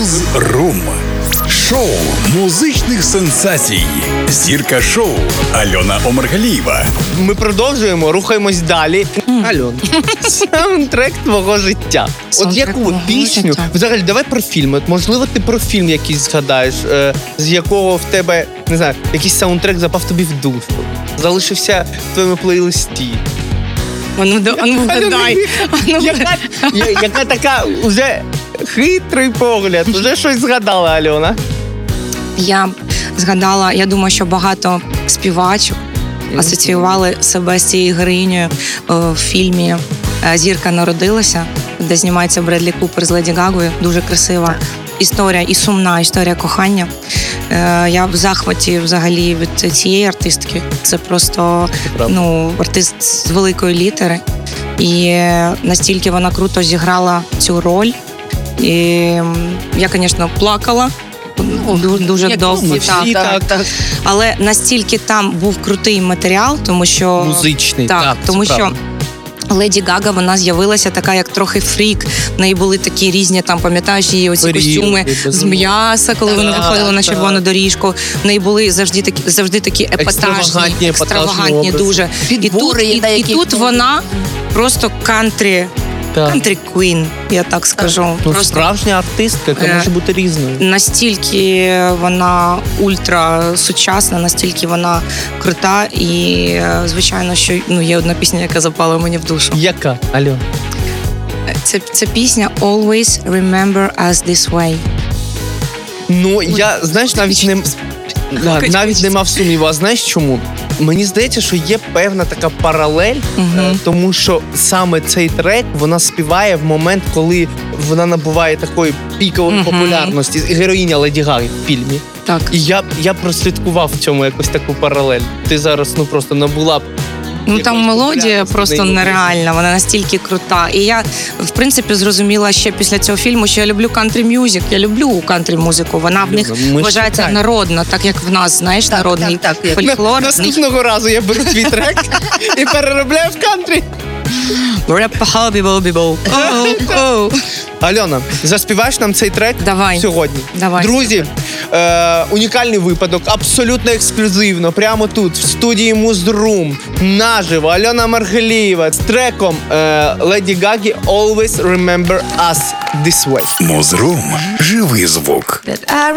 Муз-рум. Шоу музичних сенсацій. Зірка шоу Альона Омаргалієва. Ми продовжуємо, рухаємось далі. Альон, саундтрек твого життя. От яку пісню? Взагалі, давай про фільм. От, можливо, ти про фільм якийсь згадаєш, з якого в тебе, не знаю, якийсь саундтрек запав тобі в душу. Залишився в твоєму плейлисті. Яка така уже хитрий погляд, уже щось згадала Альона. Я згадала, я думаю, що багато співачок асоціювали себе з цією героїнею в фільмі «Зірка народилася», де знімається Бредлі Купер з Леді Гагою. Дуже красива історія і сумна історія кохання. Я в захваті взагалі від цієї артистки. Це просто артист з великої літери. І настільки вона круто зіграла цю роль. І я, звісно, плакала. Дуже довго. Так. Але настільки там був крутий матеріал, тому що... Музичний, тому що Леді Гага, вона з'явилася така, як трохи фрік. В неї були такі різні, там, пам'ятаєш, її оці костюми з м'яса, коли вона виходила на червону доріжку. В неї були завжди такі епатажні, екстравагантні дуже. І тут вона просто кантрі квін, я так скажу. Просто справжня артистка, яка може бути різною. Настільки вона ультрасучасна, настільки вона крута. І, звичайно, що є одна пісня, яка запала мені в душу. Яка, Альон? Це пісня «Always remember us this way». Я, знаєш, навіть не мав сумніву. А знаєш чому? Мені здається, що є певна така паралель, тому що саме цей трек вона співає в момент, коли вона набуває такої пікової популярності. Героїня Леді Гаги в фільмі. Так. І я прослідкував в цьому якусь таку паралель. Ти зараз просто набула... Там мелодія просто нереальна, вона настільки крута. І я, в принципі, зрозуміла ще після цього фільму, що я люблю кантрі-мюзик, я люблю кантрі-музику. Вона в них вважається народна, так як в нас, знаєш, народний фольклор. Наступного разу я беру твій трек і переробляю в кантрі. Альона, заспіваєш нам цей трек сьогодні? Давай. Друзі, унікальний випадок, абсолютно ексклюзивно, прямо тут, в студії Муз-рум, наживо, Альона Омаргалієва з треком Леді Гаги «Always remember us this way». Муз-рум. Живий звук.